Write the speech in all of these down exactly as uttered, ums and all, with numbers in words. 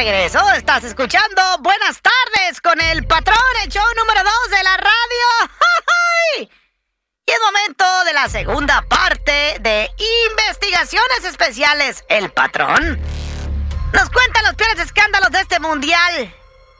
regreso. Estás escuchando Buenas Tardes con el Patrón, el show número dos de la radio. ¡Ay! Y es momento de la segunda parte de Investigaciones Especiales. El Patrón nos cuenta los peores escándalos de este mundial.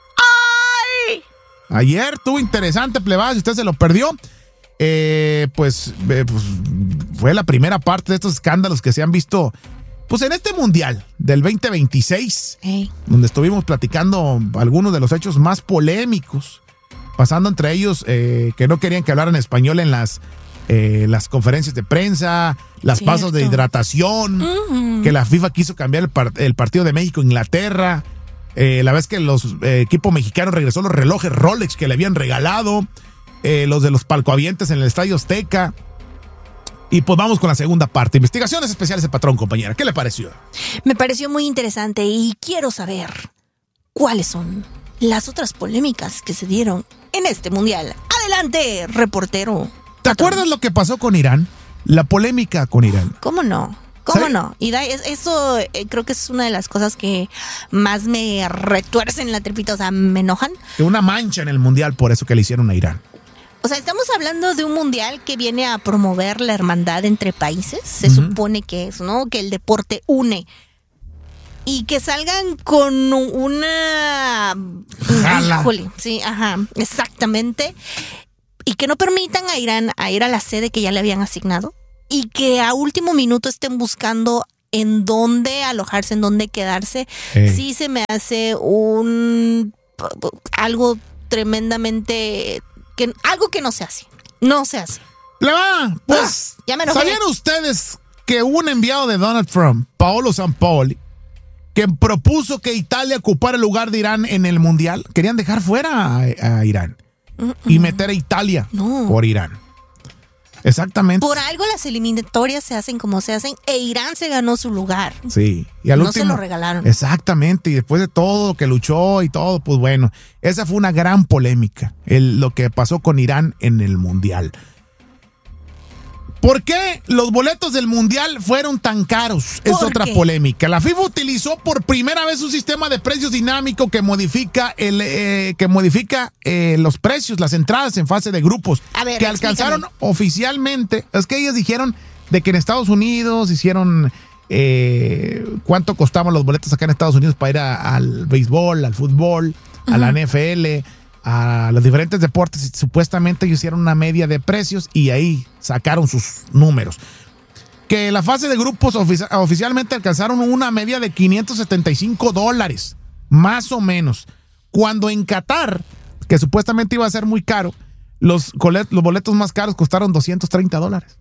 ¡Ay! Ayer tuvo interesante, plebada, si usted se lo perdió. Eh, pues, eh, pues fue la primera parte de estos escándalos que se han visto pues en este mundial del veinte veintiséis, hey. Donde estuvimos platicando algunos de los hechos más polémicos, pasando entre ellos eh, que no querían que hablaran español en las, eh, las conferencias de prensa, las Cierto. pasos de hidratación, uh-huh. que la FIFA quiso cambiar el, par- el partido de México-Inglaterra, eh, la vez que los eh, equipo mexicano regresó los relojes Rolex que le habían regalado, eh, los de los palcoavientes en el Estadio Azteca. Y pues vamos con la segunda parte. Investigaciones Especiales, el Patrón, compañera. ¿Qué le pareció? Me pareció muy interesante y quiero saber cuáles son las otras polémicas que se dieron en este mundial. Adelante, reportero. ¿Te Patrón. acuerdas lo que pasó con Irán? La polémica con Irán. ¿Cómo no? ¿Cómo ¿Sí? no? Y da, eso eh, creo que es una de las cosas que más me retuercen la tripita, o sea, me enojan. Una mancha en el mundial por eso que le hicieron a Irán. O sea, estamos hablando de un mundial que viene a promover la hermandad entre países. Se uh-huh. supone que es, ¿no? Que el deporte une. Y que salgan con una... Jala. Híjole, sí, ajá, exactamente. Y que no permitan a Irán a ir a la sede que ya le habían asignado. Y que a último minuto estén buscando en dónde alojarse, en dónde quedarse. Eh. Sí se me hace un... algo tremendamente... Que, algo que no se hace. No se hace. Le va, pues, ah, ya me enojé. ¿Sabían ustedes que un enviado de Donald Trump, Paolo Sampaoli, que propuso que Italia ocupara el lugar de Irán en el mundial, querían dejar fuera a, a Irán uh-uh. y meter a Italia no. por Irán? Exactamente. Por algo las eliminatorias se hacen como se hacen e Irán se ganó su lugar. Sí. Y al no último, se lo regalaron. Exactamente. Y después de todo que luchó y todo, pues bueno, esa fue una gran polémica, el, lo que pasó con Irán en el mundial. ¿Por qué los boletos del mundial fueron tan caros? Es otra qué? polémica. La FIFA utilizó por primera vez un sistema de precios dinámico que modifica el eh, que modifica eh, los precios, las entradas en fase de grupos, A ver, que explícame. alcanzaron oficialmente. Es que ellos dijeron de que en Estados Unidos hicieron eh, cuánto costaban los boletos acá en Estados Unidos para ir a, al béisbol, al fútbol, uh-huh. a la N F L, a los diferentes deportes, y supuestamente ellos hicieron una media de precios y ahí sacaron sus números. Que la fase de grupos ofici- oficialmente alcanzaron una media de quinientos setenta y cinco dólares, más o menos. Cuando en Qatar, que supuestamente iba a ser muy caro, los, colet- los boletos más caros costaron doscientos treinta dólares.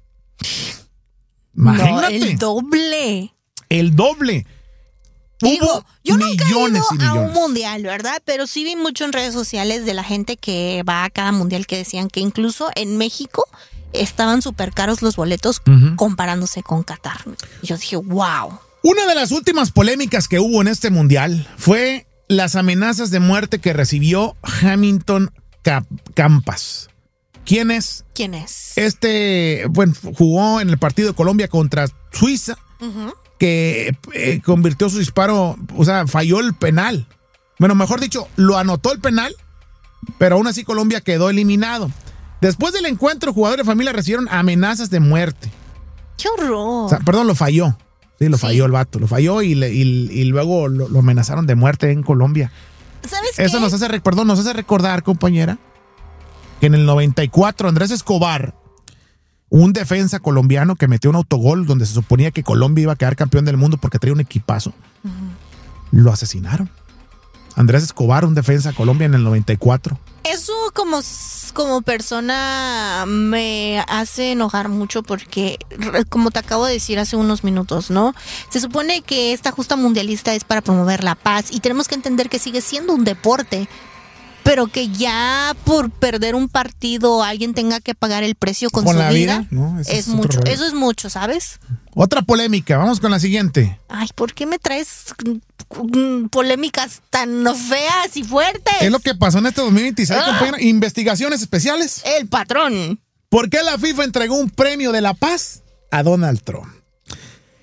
Imagínate. No, el doble. El doble. Digo, Hubo yo nunca he ido millones y millones. a un mundial, ¿verdad? Pero sí vi mucho en redes sociales de la gente que va a cada mundial que decían que incluso en México estaban súper caros los boletos uh-huh. comparándose con Qatar. Y yo dije, wow. Una de las últimas polémicas que hubo en este mundial fue las amenazas de muerte que recibió Hamilton Campas. ¿Quién es? ¿Quién es? Este, bueno, jugó en el partido de Colombia contra Suiza. Uh-huh. que eh, convirtió su disparo, o sea, falló el penal. Bueno, mejor dicho, lo anotó el penal, pero aún así Colombia quedó eliminado. Después del encuentro, jugadores de familia recibieron amenazas de muerte. ¡Qué horror! O sea, perdón, lo falló. Sí, lo sí. falló el vato, lo falló y, le, y, y luego lo, lo amenazaron de muerte en Colombia. ¿Sabes Eso qué? nos hace, perdón, nos hace recordar, compañera, que en el noventa y cuatro Andrés Escobar, un defensa colombiano que metió un autogol donde se suponía que Colombia iba a quedar campeón del mundo porque traía un equipazo, uh-huh. lo asesinaron. Andrés Escobar, un defensa de Colombia en el noventa y cuatro. Eso como, como persona me hace enojar mucho porque, como te acabo de decir hace unos minutos, ¿no? Se supone que esta justa mundialista es para promover la paz y tenemos que entender que sigue siendo un deporte. Pero que ya por perder un partido alguien tenga que pagar el precio con, con su la vida, vida no, es, es mucho. Rollo. Eso es mucho, ¿sabes? Otra polémica, vamos con la siguiente. Ay, ¿por qué me traes polémicas tan feas y fuertes? Es lo que pasó en este dos mil veintiséis, ah. compañera. Investigaciones especiales. El patrón. ¿Por qué la FIFA entregó un premio de la paz a Donald Trump?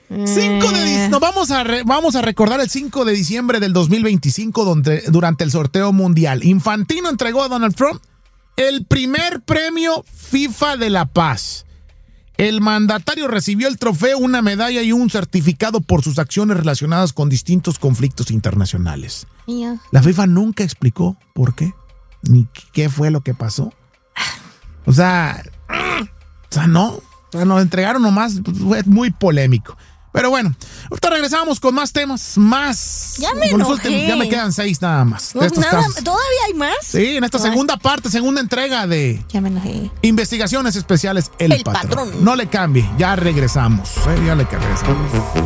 cinco de diciembre. Nos vamos a, re, vamos a recordar el cinco de diciembre del dos mil veinticinco donde, durante el sorteo mundial. Infantino entregó a Donald Trump el primer premio FIFA de la paz. El mandatario recibió el trofeo, una medalla y un certificado por sus acciones relacionadas con distintos conflictos internacionales. Yeah. La FIFA nunca explicó por qué, ni qué fue lo que pasó. O sea, o sea no, o sea, nos entregaron nomás, fue muy polémico. Pero bueno, ahorita regresamos con más temas, más. Ya me con los enojé. últimos, ya me quedan seis nada más. No, de estos nada, casos. ¿todavía hay más? Sí, en esta Ay. segunda parte, segunda entrega de Ya me enojé. Investigaciones Especiales El, El Patrón. Patrón. No le cambie, ya regresamos. Eh, ya le regresamos.